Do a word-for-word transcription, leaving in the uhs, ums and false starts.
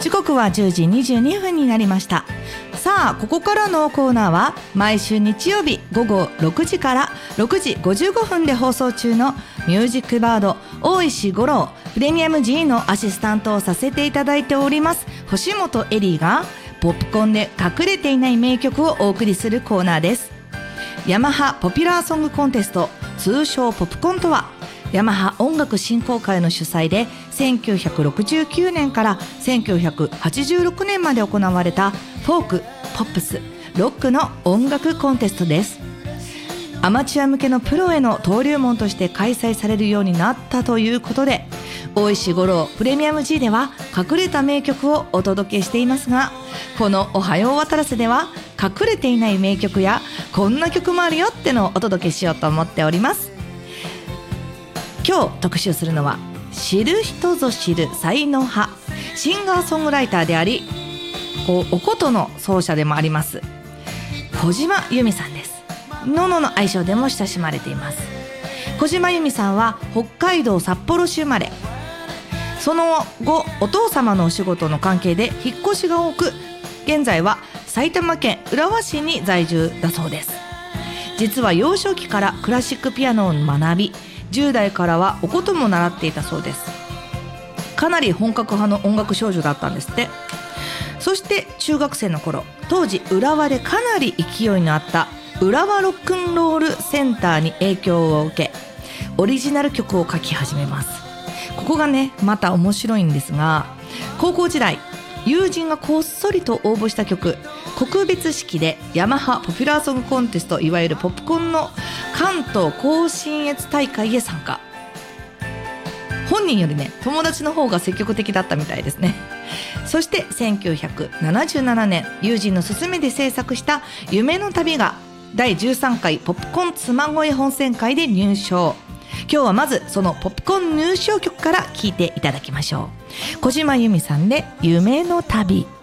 時刻はじゅうじにじゅうにふんになりました。さあここからのコーナーは毎週日曜日午後ろくじからろくじごじゅうごふんで放送中のミュージックバード大石五郎プレミアム G のアシスタントをさせていただいております星本エリーがポップコンで隠れていない名曲をお送りするコーナーです。ヤマハポピュラーソングコンテスト、通称ポップコンとはヤマハ音楽振興会の主催でせんきゅうひゃくろくじゅうきゅうねんからせんきゅうひゃくはちじゅうろくねんまで行われたフォーク、ポップス、ロックの音楽コンテストです。アマチュア向けのプロへの登竜門として開催されるようになったということで、大石五郎プレミアム G では隠れた名曲をお届けしていますが、このおはよう渡らせでは隠れていない名曲やこんな曲もあるよってのをお届けしようと思っております。今日特集するのは知る人ぞ知る才能派シンガーソングライターでありお琴の奏者でもあります小島由美さんです。ののの愛称でも親しまれています。小島由美さんは北海道札幌市生まれ、その後お父様のお仕事の関係で引っ越しが多く、現在は埼玉県浦和市に在住だそうです。実は幼少期からクラシックピアノを学び、じゅう代からはお琴も習っていたそうです。かなり本格派の音楽少女だったんですって。そして中学生の頃、当時浦和でかなり勢いのあった浦和ロックンロールセンターに影響を受け、オリジナル曲を書き始めます。ここがねまた面白いんですが、高校時代友人がこっそりと応募した曲、告別式でヤマハポピュラーソングコンテスト、いわゆるポップコンの関東甲信越大会へ参加。本人よりね友達の方が積極的だったみたいですね。そしてせんきゅうひゃくななじゅうななねん友人の勧めで制作した夢の旅がだいじゅうさんかいポップコン妻恋本選会で入賞。今日はまずそのポップコン入賞曲から聴いていただきましょう。小島由美さんで夢の旅。